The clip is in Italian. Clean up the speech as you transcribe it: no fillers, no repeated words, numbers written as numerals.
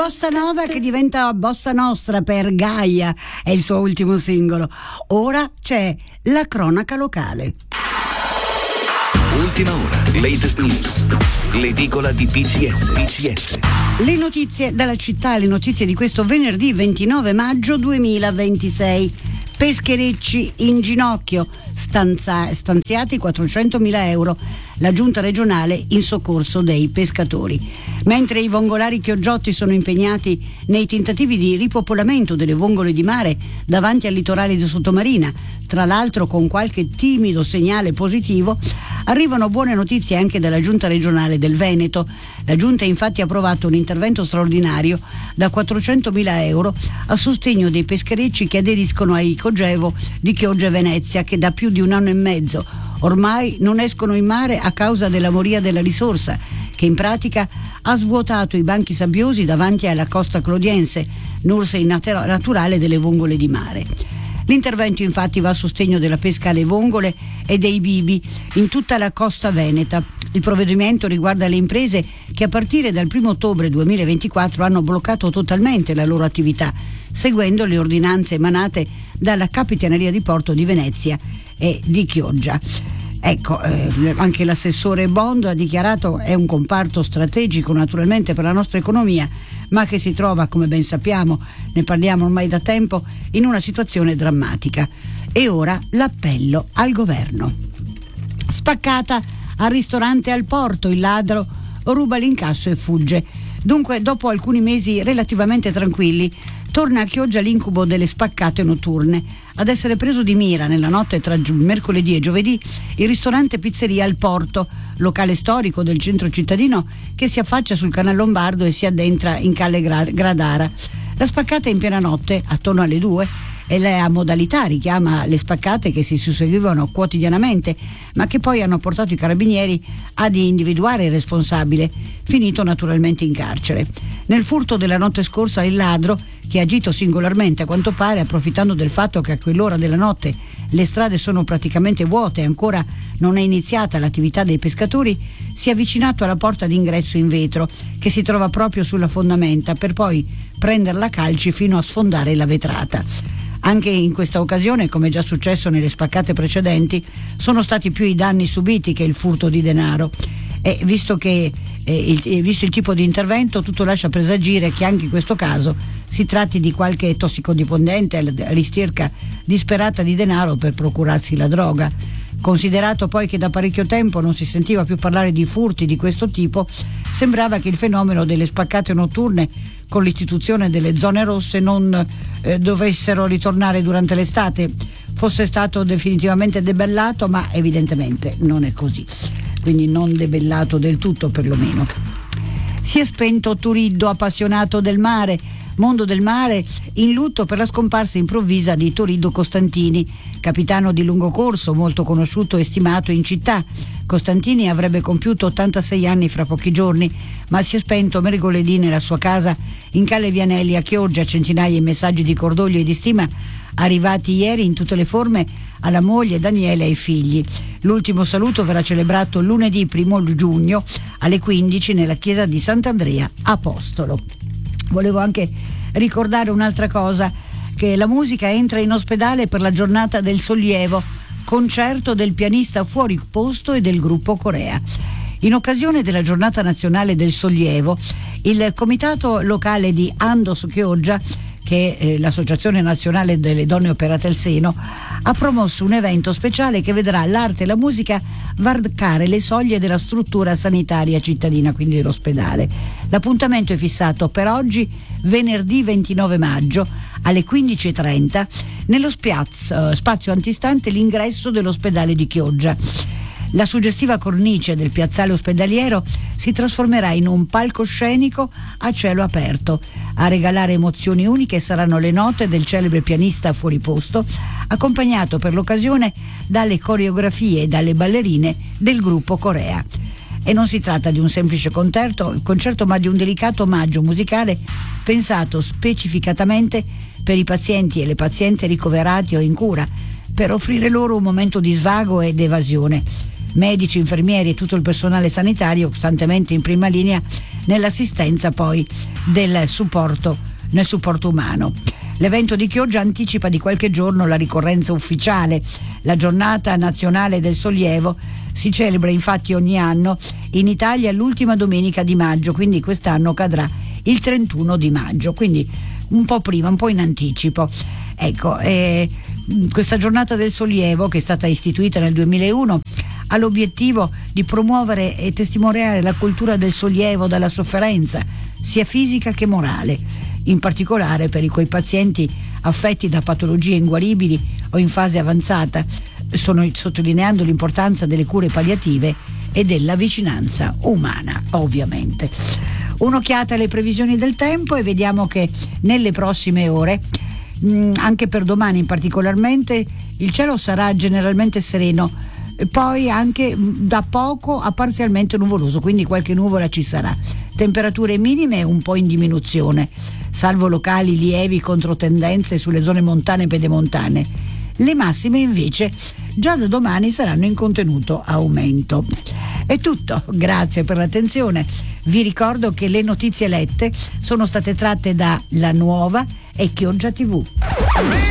bossa nova che diventa bossa nostra per Gaia, è il suo ultimo singolo. Ora c'è la cronaca locale. Ultima ora, latest news, l'edicola di PCS. Le notizie dalla città, le notizie di questo venerdì 29 maggio 2026. Pescherecci in ginocchio, stanziati 400.000 euro, la giunta regionale in soccorso dei pescatori. Mentre i vongolari chioggiotti sono impegnati nei tentativi di ripopolamento delle vongole di mare davanti al litorale di Sottomarina, tra l'altro con qualche timido segnale positivo, arrivano buone notizie anche dalla giunta regionale del Veneto. La giunta infatti ha approvato un intervento straordinario da 400.000 euro a sostegno dei pescherecci che aderiscono ai Cogevo di Chioggia e Venezia, che da più di un anno e mezzo ormai non escono in mare a causa della moria della risorsa, che in pratica ha svuotato i banchi sabbiosi davanti alla costa clodiense, nursei naturale delle vongole di mare. L'intervento infatti va a sostegno della pesca alle vongole e dei bibi in tutta la costa veneta. Il provvedimento riguarda le imprese che a partire dal 1 ottobre 2024 hanno bloccato totalmente la loro attività, seguendo le ordinanze emanate dalla Capitaneria di Porto di Venezia e di Chioggia. Ecco, anche l'assessore Bondo ha dichiarato è un comparto strategico naturalmente per la nostra economia, ma che si trova, come ben sappiamo, ne parliamo ormai da tempo, in una situazione drammatica. E ora l'appello al governo. Spaccata al ristorante al porto, il ladro ruba l'incasso e fugge. Dunque, dopo alcuni mesi relativamente tranquilli, torna a Chioggia l'incubo delle spaccate notturne. Ad essere preso di mira nella notte tra mercoledì e giovedì il ristorante Pizzeria al Porto, locale storico del centro cittadino che si affaccia sul canale Lombardo e si addentra in Calle Gradara. La spaccata in piena notte, attorno alle 2, e la modalità richiama le spaccate che si susseguivano quotidianamente, ma che poi hanno portato i carabinieri ad individuare il responsabile, finito naturalmente in carcere. Nel furto della notte scorsa il ladro, che ha agito singolarmente a quanto pare, approfittando del fatto che a quell'ora della notte le strade sono praticamente vuote e ancora non è iniziata l'attività dei pescatori, si è avvicinato alla porta d'ingresso in vetro che si trova proprio sulla fondamenta, per poi prenderla a calci fino a sfondare la vetrata. Anche in questa occasione, come già successo nelle spaccate precedenti, sono stati più i danni subiti che il furto di denaro. E visto il tipo di intervento, tutto lascia presagire che anche in questo caso si tratti di qualche tossicodipendente alla ricerca disperata di denaro per procurarsi la droga. Considerato poi che da parecchio tempo non si sentiva più parlare di furti di questo tipo, sembrava che il fenomeno delle spaccate notturne con l'istituzione delle zone rosse non dovessero ritornare durante l'estate, fosse stato definitivamente debellato, ma evidentemente non è così, quindi non debellato del tutto perlomeno. Si è spento Turiddu, appassionato del mare, mondo del mare in lutto per la scomparsa improvvisa di Turiddu Costantini, capitano di lungo corso, molto conosciuto e stimato in città. Costantini avrebbe compiuto 86 anni fra pochi giorni, ma si è spento mercoledì nella sua casa in Calle Vianelli a Chioggia. Centinaia di messaggi di cordoglio e di stima arrivati ieri in tutte le forme alla moglie Daniele e ai figli. L'ultimo saluto verrà celebrato lunedì 1 giugno alle 15 nella chiesa di Sant'Andrea Apostolo. Volevo anche ricordare un'altra cosa, che la musica entra in ospedale per la giornata del sollievo, concerto del pianista fuori posto e del gruppo Corea. In occasione della giornata nazionale del sollievo, il comitato locale di Andos Chioggia, che è l'associazione nazionale delle donne operate al seno, ha promosso un evento speciale che vedrà l'arte e la musica varcare le soglie della struttura sanitaria cittadina, quindi dell'ospedale. L'appuntamento è fissato per oggi, venerdì 29 maggio, alle 15.30, nello spazio antistante l'ingresso dell'ospedale di Chioggia. La suggestiva cornice del piazzale ospedaliero si trasformerà in un palcoscenico a cielo aperto. A regalare emozioni uniche saranno le note del celebre pianista fuori posto, accompagnato per l'occasione dalle coreografie e dalle ballerine del gruppo Corea. E non si tratta di un semplice concerto, ma di un delicato omaggio musicale pensato specificatamente per i pazienti e le pazienti ricoverati o in cura, per offrire loro un momento di svago ed evasione. medici, infermieri e tutto il personale sanitario costantemente in prima linea nell'assistenza poi nel supporto umano. L'evento di Chioggia anticipa di qualche giorno la ricorrenza ufficiale. La giornata nazionale del sollievo si celebra infatti ogni anno in Italia l'ultima domenica di maggio, quindi quest'anno cadrà il 31 di maggio, quindi un po' prima, un po' in anticipo. Ecco, questa giornata del sollievo, che è stata istituita nel 2001, ha l'obiettivo di promuovere e testimoniare la cultura del sollievo dalla sofferenza, sia fisica che morale, in particolare per quei pazienti affetti da patologie inguaribili o in fase avanzata, sottolineando l'importanza delle cure palliative e della vicinanza umana, ovviamente. Un'occhiata alle previsioni del tempo e vediamo che nelle prossime ore, anche per domani particolarmente, il cielo sarà generalmente sereno, poi anche da poco a parzialmente nuvoloso, quindi qualche nuvola ci sarà. Temperature minime un po' in diminuzione, salvo locali lievi controtendenze sulle zone montane e pedemontane. Le massime invece già da domani saranno in contenuto aumento. È tutto, grazie per l'attenzione. Vi ricordo che le notizie lette sono state tratte da La Nuova e Chioggia TV.